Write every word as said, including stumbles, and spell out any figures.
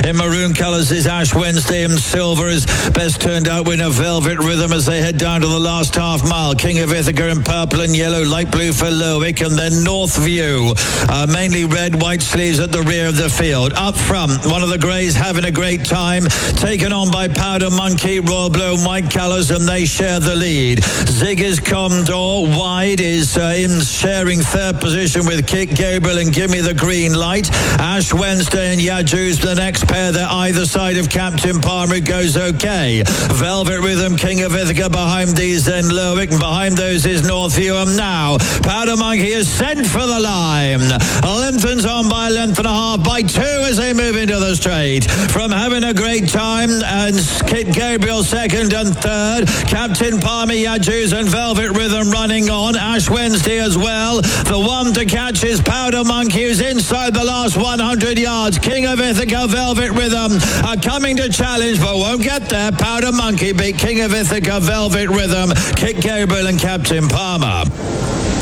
In maroon colours is Ash Wednesday, and silver is best turned out winner Velvet Rhythm as they head down to the last half mile. King of Ithaca in purple and yellow, light blue for Lerwick, and then North View, uh, mainly red, white sleeves at the rear of the field. Up front, one of the greys having a great time, taken on by Powder Monkey, Royal Blue and white colours, and they share the lead. Ziggy's Condor wide is uh, in sharing third position with Kick Gabriel and Gimme the Green Light. Ash Wednesday and Yaju's the next pair. They're either side of Captain Palmer. It goes okay. Velvet Rhythm, King of Ithaca behind these, then Lerwick, and behind those is Northview. And now Powder Monkey is sent for the line. Lengthens on by a length and a half, by two as they move into the straight. From having a great time, and Kit Gabriel second and third. Captain Palmer, Yaju's and Velvet Rhythm running on. Ash Wednesday as well. The one to catch is Powder Monkey, who's inside the last one hundred yards. King of Ithaca, Velvet Rhythm are coming to challenge, but won't get there. Powder Monkey beat King of Ithaca, Velvet Rhythm, Kit Gabriel and Captain Palmer.